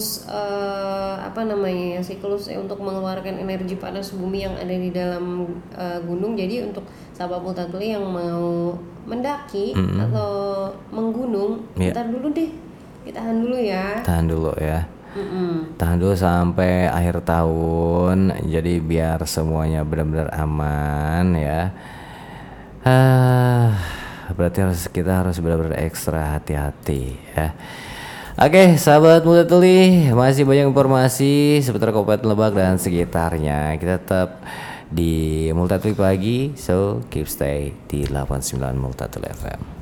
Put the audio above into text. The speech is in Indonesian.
apa namanya ya, siklus untuk mengeluarkan energi panas bumi yang ada di dalam gunung. Jadi untuk sahabat Multatuli yang mau mendaki atau menggunung, Iya. ntar dulu deh, ditahan dulu ya. Tahan dulu ya. Tahan dulu sampai akhir tahun, jadi biar semuanya benar-benar aman ya. Berarti kita harus benar-benar ekstra hati-hati ya. Oke, sahabat Multatuli, masih banyak informasi seputar Kabupaten Lebak dan sekitarnya. Kita tetap di Multatuli Pagi, so keep stay di 89 Multatuli FM.